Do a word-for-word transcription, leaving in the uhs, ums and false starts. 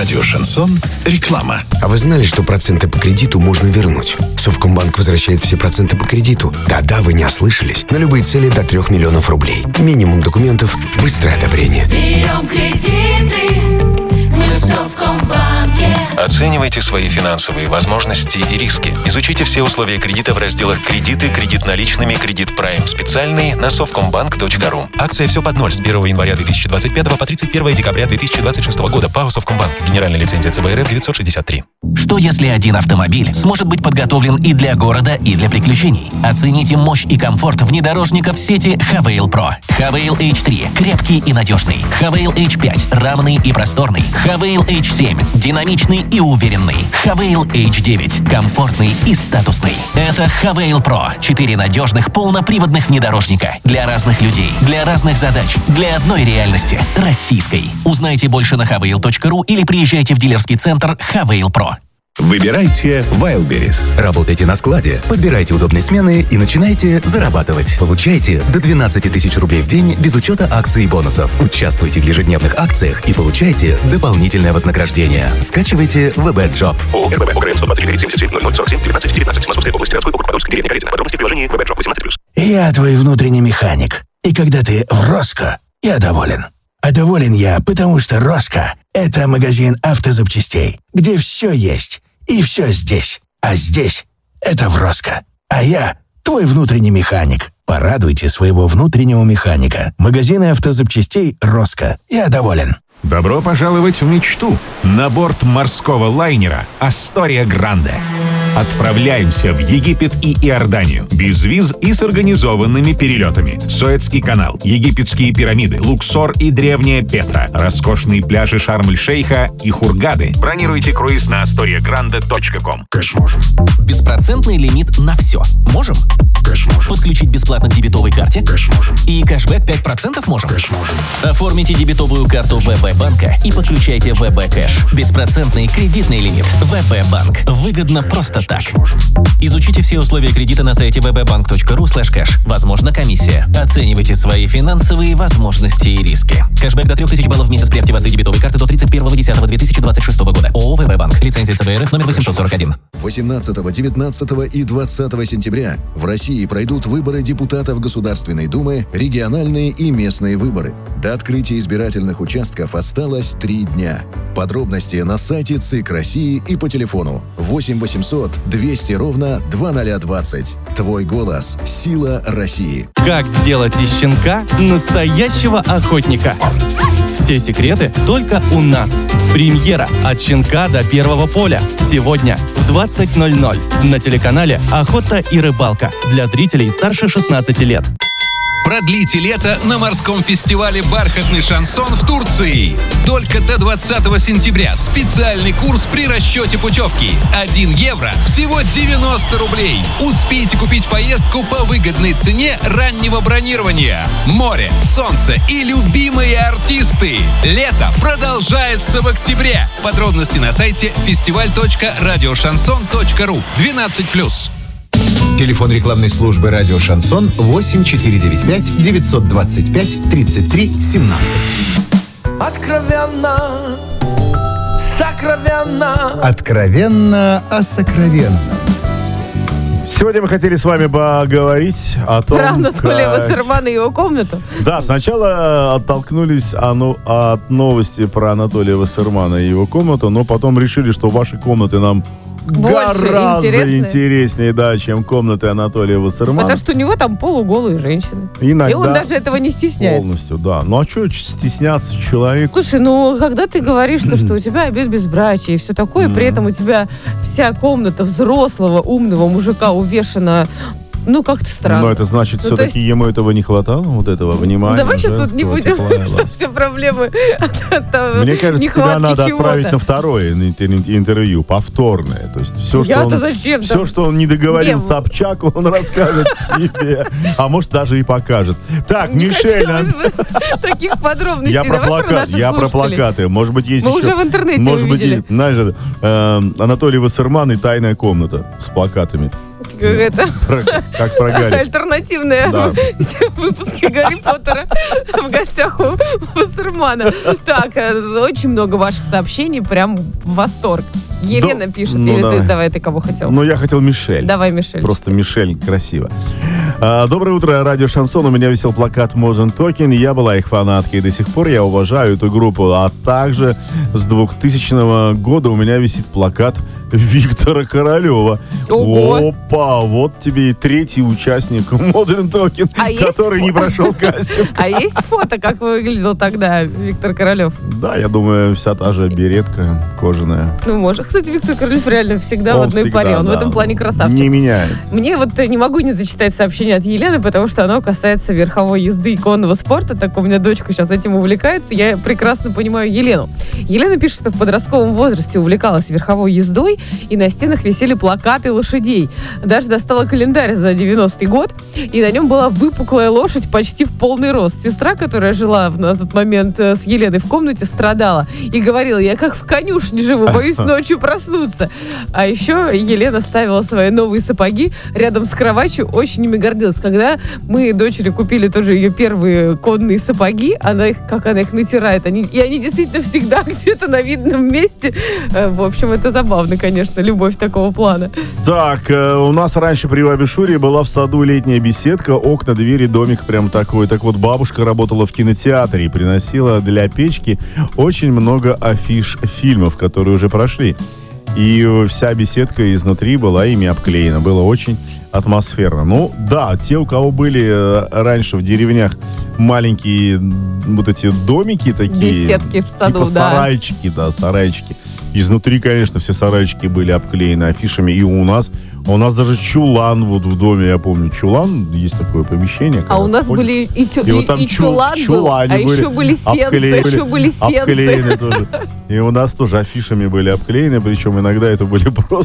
Радио «Шансон». Реклама. А вы знали, что проценты по кредиту можно вернуть? Совкомбанк возвращает все проценты по кредиту. Да-да, вы не ослышались. На любые цели до трех миллионов рублей. Минимум документов, быстрое одобрение. Берем кредиты, мы в Совкомбанке. Оценивайте свои финансовые возможности и риски. Изучите все условия кредита в разделах «Кредиты», «Кредит наличными», «Кредит Прайм специальный» на совкомбанк точка ру. Акция «Все под ноль» с первого января две тысячи двадцать пятого по тридцать первое декабря две тысячи двадцать шестого года. ПАО «Совкомбанк». Генеральная лицензия ЦБ РФ девятьсот шестьдесят три. Что если один автомобиль сможет быть подготовлен и для города, и для приключений? Оцените мощь и комфорт внедорожников сети Хавейл Про. Хавейл эйч три – крепкий и надежный. Хавейл эйч пять – равный и просторный. Хавейл эйч семь – динамичный и уверенный. Хавейл эйч девять – комфортный и статусный. Это Хавейл Про. Четыре надежных полноприводных внедорожника. Для разных людей, для разных задач, для одной реальности – российской. Узнайте больше на хавейл точка ру или приезжайте в дилерский центр Хавейл Про. Выбирайте Wildberries. Работайте на складе, подбирайте удобные смены и начинайте зарабатывать. Получайте до двенадцать тысяч рублей в день без учета акций и бонусов. Участвуйте в ежедневных акциях и получайте дополнительное вознаграждение. Скачивайте вэ бэ джоб. ООО РББ ОГРН сто двадцать четыре семьдесят семь ноль ноль сорок семь девятнадцать девятнадцать. Московская область, городской округ, Подольск, деревня Корятина. Подробности в приложении вэ бэ джоб восемнадцать плюс. Я твой внутренний механик. И когда ты в Роско, я доволен. А доволен я, потому что Роско – это магазин автозапчастей, где все есть. И все здесь. А здесь — это в Роско. А я — твой внутренний механик. Порадуйте своего внутреннего механика. Магазины автозапчастей «Роско». Я доволен. Добро пожаловать в мечту. На борт морского лайнера «Астория Гранде». Отправляемся в Египет и Иорданию. Без виз и с организованными перелетами. Суэцкий канал, египетские пирамиды, Луксор и древняя Петра, роскошные пляжи Шарм-эль-Шейха и Хургады. Бронируйте круиз на астория гранде точка ком. Кэш можем. Беспроцентный лимит на все. Можем? Кэш можем. Подключить бесплатно к дебетовой карте? Кэш можем. И кэшбэк пять процентов можем? Кэш можем. Оформите дебетовую карту вэ бэ банка и подключайте вэ бэ кэш. Беспроцентный кредитный лимит. вэ бэ банк. Выгодно просто так. Изучите все условия кредита на сайте вэ бэ банк точка ру слэш кэш. Возможна комиссия. Оценивайте свои финансовые возможности и риски. Кэшбэк до трех тысяч баллов в месяц при активации дебетовой карты до тридцать первого декабря две тысячи двадцать шестого года. ООО вэ бэ банк. Лицензия ЦБ РФ номер восемьсот сорок один. восемнадцатого, девятнадцатого и двадцатого сентября в России пройдут выборы депутатов Государственной Думы, региональные и местные выборы. До открытия избирательных участков осталось три дня. Подробности на сайте ЦИК России и по телефону восемь восемьсот двести ровно двадцать двадцать. Твой голос – сила России. Как сделать из щенка настоящего охотника? Все секреты только у нас. Премьера «От щенка до первого поля» сегодня в двадцать ноль ноль на телеканале «Охота и рыбалка» для зрителей старше шестнадцати лет. Продлите лето на морском фестивале «Бархатный шансон» в Турции. Только до двадцатого сентября. Специальный курс при расчете путевки. один евро – всего девяносто рублей. Успейте купить поездку по выгодной цене раннего бронирования. Море, солнце и любимые артисты. Лето продолжается в октябре. Подробности на сайте фестиваль точка радиошансон точка ру. двенадцать плюс. Телефон рекламной службы «Радио Шансон» восемь четыре девять пять девятьсот двадцать пять тридцать три семнадцать. Откровенно, сокровенно. Откровенно о сокровенном. Сегодня мы хотели с вами поговорить о том, про Анатолия как... Вассермана и его комнату. Да, сначала оттолкнулись от новости про Анатолия Вассермана и его комнату, но потом решили, что ваши комнаты нам больше гораздо интересные. интереснее, да, чем комнаты Анатолия Вассермана. Потому что у него там полуголые женщины. Иногда и он даже этого не стесняется. Полностью, да. Ну а что стесняться человеку? Слушай, ну когда ты говоришь, что, что у тебя обет безбрачия и все такое, при этом у тебя вся комната взрослого, умного мужика увешана... Ну, как-то странно. Но это значит, ну, все-таки есть... ему этого не хватало, вот этого внимания. Давай сейчас вот не будем, что все проблемы от Мне кажется, тебя надо отправить на второе интервью, повторное. То есть все, что он, зачем, все, там... что он не договорил не, Собчак, он расскажет тебе. А может, даже и покажет. Так, не Мишель... Таких подробностей. Я про плакаты, я про плакаты. Может быть, есть Мы еще... уже в интернете может увидели. Быть, знаешь, Анатолий Вассерман и «Тайная комната» с плакатами. это... Как про Гарри. Альтернативные Да. выпуски Гарри Поттера в гостях у Вассермана. Так, э, очень много ваших сообщений, прям восторг. Елена Да, пишет, ну или давай. ты, давай, ты кого хотел? Ну, я хотел Мишель. Давай, Мишель. Просто Мишель красиво. А, доброе утро, радио Шансон. У меня висел плакат Modern Talking. Я была их фанаткой, и до сих пор я уважаю эту группу. А также с двухтысячного года у меня висит плакат Виктора Королева. Ого. Опа, вот тебе и третий участник Modern Talking, А есть который не фо- прошел кастинг. А есть фото, как выглядел тогда Виктор Королев? Да, я думаю, вся та же беретка кожаная. Ну, может. Кстати, Виктор Королев реально всегда Он в одной всегда, паре. Он в да, этом плане красавчик. Не меняет. Мне вот э, не могу не зачитать сообщение от Елены, потому что оно касается верховой езды и конного спорта. Так у меня дочка сейчас этим увлекается. Я прекрасно понимаю Елену. Елена пишет, что в подростковом возрасте увлекалась верховой ездой, и на стенах висели плакаты лошадей. Даже достала календарь за девяностый год, и на нем была выпуклая лошадь почти в полный рост. Сестра, которая жила в- на тот момент э, с Еленой в комнате, страдала и говорила: я как в конюшне живу, боюсь ночью проснуться. А еще Елена ставила свои новые сапоги рядом с кроватью, очень ими гордилась. Когда мы дочери купили тоже ее первые конные сапоги, она их, как она их натирает, они, и они действительно всегда где-то на видном месте. Э, В общем, это забавно, конечно, любовь такого плана. Так, э, у нас раньше при бабе Шуре была в саду летняя беседка, окна, двери, домик прям такой. Так вот, бабушка работала в кинотеатре и приносила для печки очень много афиш фильмов, которые уже прошли. И вся беседка изнутри была ими обклеена. Было очень атмосферно. Ну, да, те, у кого были э, раньше в деревнях маленькие вот эти домики такие. Беседки в саду, типа да. сарайчики, да, сарайчики. Изнутри, конечно, все сарайчики были обклеены афишами. И у нас, у нас даже чулан вот в доме, я помню, чулан, есть такое помещение. А у нас ходишь, были и, тю- и вот там и чу- чулан был, чулане а еще были сенцы, обклеены- еще были сенцы. обклеены тоже. И у нас тоже афишами были обклеены, причем иногда это были просто